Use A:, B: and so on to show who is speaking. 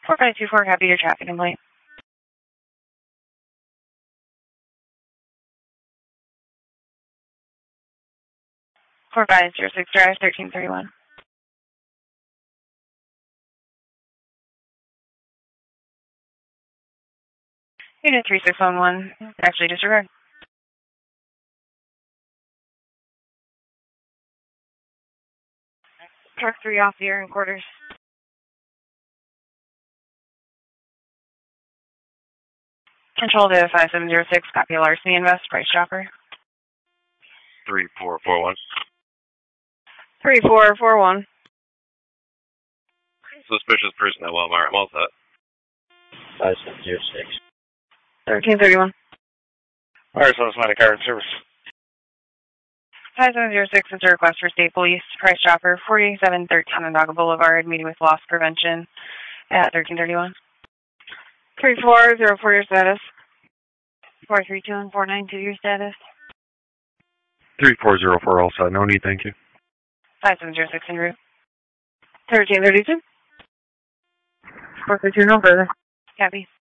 A: 4524, copy your traffic complaint. 4506 Drive, 1331. Unit 3611, actually disregard. Truck 3 off the air in quarters. Control to 5706, copy larceny invest, price chopper.
B: 3441.
A: 3441.
B: Suspicious person at Walmart. I'm all set.
C: 5706.
A: 1331.
D: Alright, so it's my car service.
A: 5706 is a request for state police, price chopper, 4713 Onondaga Boulevard, meeting with loss prevention at 1331. 3404, your status. 432 and 492, your status.
E: 3404 also. No need, thank you.
A: 5706 en route. 1332. 432, no further. Copy.